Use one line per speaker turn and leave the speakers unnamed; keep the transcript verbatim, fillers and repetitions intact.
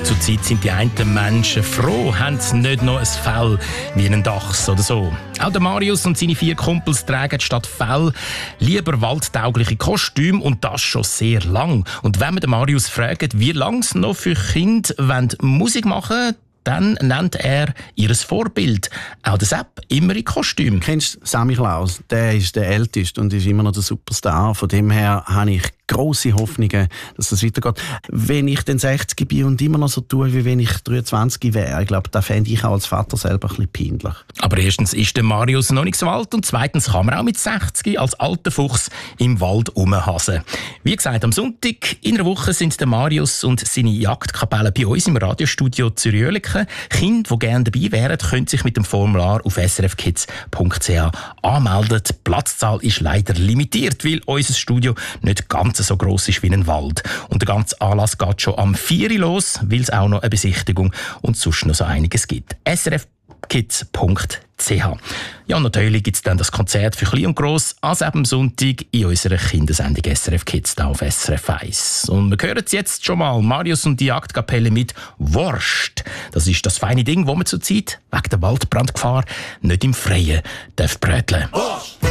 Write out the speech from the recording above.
Zurzeit sind die einen Menschen froh, haben sie nicht noch ein Fell wie einen Dachs oder so. Auch der Marius und seine vier Kumpels tragen statt Fell lieber waldtaugliche Kostüme und das schon sehr lang. Und wenn wir den Marius fragen, wie lange sie noch für Kinder Musik machen wollen, dann nennt er ihr Vorbild. Auch der Sepp immer in Kostüm.
Kennst du Sammy Klaus? Der ist der Älteste und ist immer noch der Superstar. Von dem her habe ich grosse Hoffnungen, dass das weitergeht. Wenn ich den sechzig bin und immer noch so tue, wie wenn ich dreiundzwanzig wäre, ich glaube, da fände ich auch als Vater selber ein bisschen peinlich.
Aber erstens ist der Marius noch nicht so alt und zweitens kann man auch mit sechzig als alter Fuchs im Wald rumhasen. Wie gesagt, am Sonntag in einer Woche sind der Marius und seine Jagdkapelle bei uns im Radiostudio Zürich-Oerlikon. Kinder, die gerne dabei wären, können sich mit dem Formular auf s r f kids punkt c h anmelden. Die Platzzahl ist leider limitiert, weil unser Studio nicht ganz so gross ist wie ein Wald. Und der ganze Anlass geht schon am vier Uhr los, weil es auch noch eine Besichtigung und sonst noch so einiges gibt. s r f kids punkt c h. Ja, und natürlich gibt es dann das Konzert für Klein und Gross am Sonntag in unserer Kindersendung S R F Kids da auf S R F eins. Und wir hören jetzt schon mal Marius und die Jagdkapelle mit Wurst. Das ist das feine Ding, wo man zurzeit wegen der Waldbrandgefahr nicht im Freien darf bröteln.